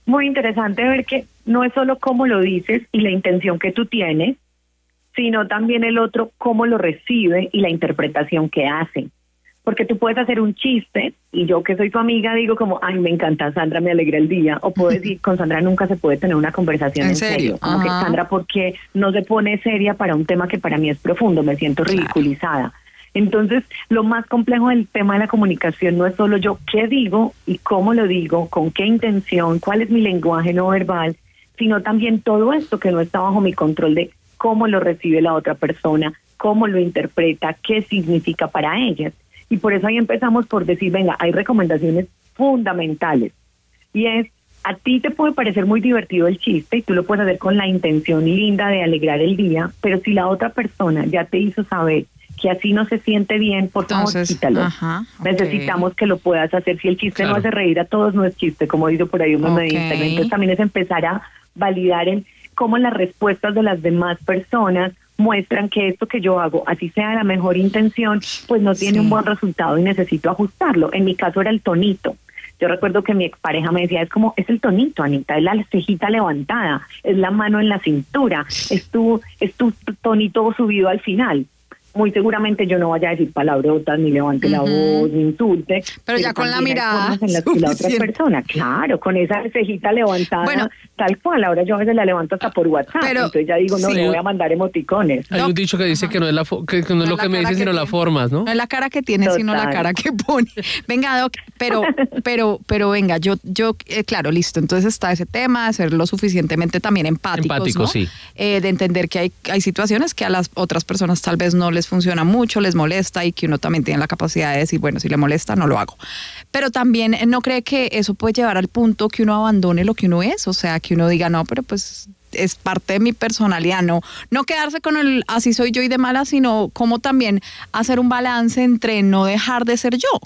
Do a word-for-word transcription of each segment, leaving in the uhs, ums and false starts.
muy interesante ver que no es solo cómo lo dices y la intención que tú tienes, sino también el otro cómo lo recibe y la interpretación que hace. Porque tú puedes hacer un chiste y yo que soy tu amiga digo como, ay, me encanta Sandra, me alegra el día. O puedo decir, con Sandra nunca se puede tener una conversación en, ¿En serio. serio? Como que Ajá. Sandra, ¿por qué no se pone seria para un tema que para mí es profundo? Me siento ridiculizada. Entonces, lo más complejo del tema de la comunicación no es solo yo qué digo y cómo lo digo, con qué intención, cuál es mi lenguaje no verbal, sino también todo esto que no está bajo mi control de cómo lo recibe la otra persona, cómo lo interpreta, qué significa para ellas. Y por eso ahí empezamos por decir, venga, hay recomendaciones fundamentales. Y es, a ti te puede parecer muy divertido el chiste y tú lo puedes hacer con la intención linda de alegrar el día, pero si la otra persona ya te hizo saber que así no se siente bien, por favor, Entonces, quítalo. ajá, okay. Necesitamos que lo puedas hacer. Si el chiste Claro. no hace reír a todos, no es chiste, como digo por ahí un meme de Okay. Instagram. Entonces también es empezar a validar en cómo las respuestas de las demás personas muestran que esto que yo hago, así sea la mejor intención, pues no tiene Sí. un buen resultado y necesito ajustarlo. En mi caso era el tonito. Yo recuerdo que mi expareja me decía, es como, es el tonito, Anita, es la cejita levantada, es la mano en la cintura, es tu, es tu tonito subido al final. Muy seguramente yo no vaya a decir palabrotas, ni levante la Ujú. voz, ni insulte. Pero ya con la también hay mirada, formas en las que la otra suficiente. persona, claro, con esa cejita levantada, Bueno. tal cual. Ahora yo a veces la levanto hasta por WhatsApp, Pero, entonces ya digo, no, sí. le voy a mandar emoticones. Hay un dicho que dice que no es, la fo- que, que no es No lo es la que me cara dice, que sino la tiene. formas, ¿no? No es la cara que tiene, sino la Total. cara que pone. Venga, Doc, pero, pero, pero venga, yo, yo, eh, claro, listo. Entonces está ese tema de ser lo suficientemente también empáticos, Empático, ¿no? sí. Eh, de entender que hay, hay situaciones que a las otras personas tal vez no les funciona mucho, les molesta y que uno también tiene la capacidad de decir, bueno, si le molesta, no lo hago. Pero también eh, no cree que eso puede llevar al punto que uno abandone lo que uno es, o sea, que uno diga, no, pero pues es parte de mi personalidad, no, no quedarse con el así soy yo y de mala, sino como también hacer un balance entre no dejar de ser yo.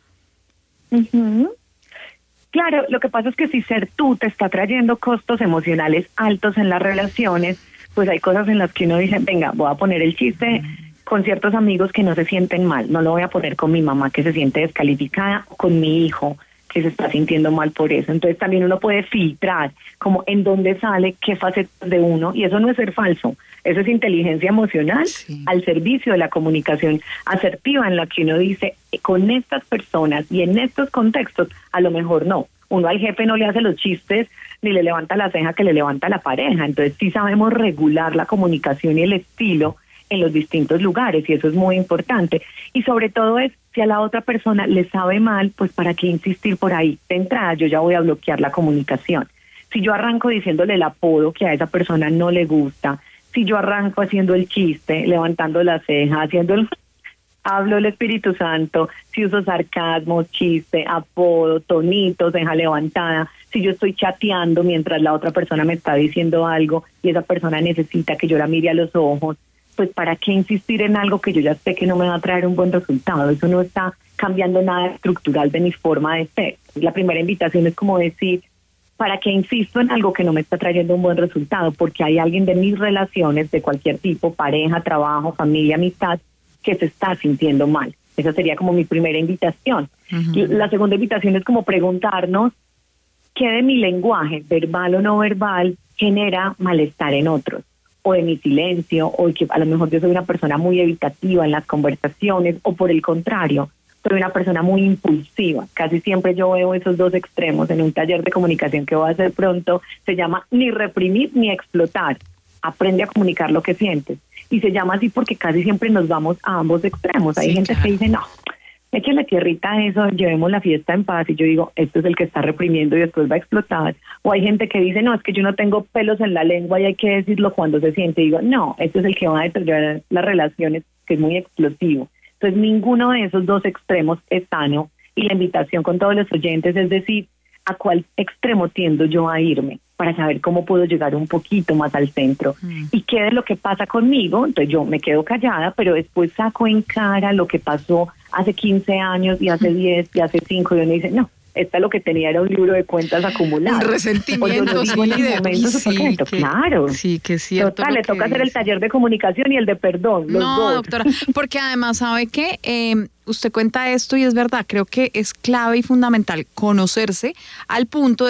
Ujú. Claro, lo que pasa es que si ser tú te está trayendo costos emocionales altos en las relaciones, pues hay cosas en las que uno dice, venga, voy a poner el chiste con ciertos amigos que no se sienten mal, no lo voy a poner con mi mamá que se siente descalificada, o con mi hijo que se está sintiendo mal por eso. Entonces también uno puede filtrar como en dónde sale, qué facetas de uno, y eso no es ser falso, eso es inteligencia emocional Sí. al servicio de la comunicación asertiva en la que uno dice, con estas personas y en estos contextos, a lo mejor no. Uno al jefe no le hace los chistes ni le levanta la ceja que le levanta la pareja, entonces sí sabemos regular la comunicación y el estilo en los distintos lugares, y eso es muy importante. Y sobre todo es, si a la otra persona le sabe mal, pues para qué insistir por ahí. De entrada yo ya voy a bloquear la comunicación. Si yo arranco diciéndole el apodo que a esa persona no le gusta, si yo arranco haciendo el chiste, levantando la ceja, haciendo el... hablo el Espíritu Santo, si uso sarcasmo, chiste, apodo, tonito, ceja levantada, si yo estoy chateando mientras la otra persona me está diciendo algo y esa persona necesita que yo la mire a los ojos, pues para qué insistir en algo que yo ya sé que no me va a traer un buen resultado. Eso no está cambiando nada estructural de mi forma de ser. La primera invitación es como decir, ¿para qué insisto en algo que no me está trayendo un buen resultado? Porque hay alguien de mis relaciones, de cualquier tipo, pareja, trabajo, familia, amistad, que se está sintiendo mal. Esa sería como mi primera invitación. Uh-huh. La segunda invitación es como preguntarnos qué de mi lenguaje, verbal o no verbal, genera malestar en otros, o de mi silencio, o que a lo mejor yo soy una persona muy evitativa en las conversaciones, o por el contrario, soy una persona muy impulsiva. Casi siempre yo veo esos dos extremos en un taller de comunicación que voy a hacer pronto. Se llama ni reprimir ni explotar. Aprende a comunicar lo que sientes. Y se llama así porque casi siempre nos vamos a ambos extremos. Hay Sí, gente claro. que dice, no, échale tierrita a eso, llevemos la fiesta en paz. Y yo digo, esto es el que está reprimiendo y después va a explotar. O hay gente que dice, no, es que yo no tengo pelos en la lengua y hay que decirlo cuando se siente. Y digo, no, esto es el que va a deteriorar las relaciones, que es muy explosivo. Entonces, ninguno de esos dos extremos es sano, y la invitación con todos los oyentes es decir, ¿a cuál extremo tiendo yo a irme? Para saber cómo puedo llegar un poquito más al centro. Mm. ¿Y qué es lo que pasa conmigo? Entonces yo me quedo callada, pero después saco en cara lo que pasó hace quince años y hace diez y hace cinco, y uno dice, no, esta lo que tenía era un libro de cuentas acumuladas. Un resentimiento, sí, en el momento sí, secreto, que, claro. Sí, que es cierto. Total, le toca dice. hacer el taller de comunicación y el de perdón, los no, dos. doctora, porque además, ¿sabe qué? Eh, usted cuenta esto y es verdad, creo que es clave y fundamental conocerse al punto de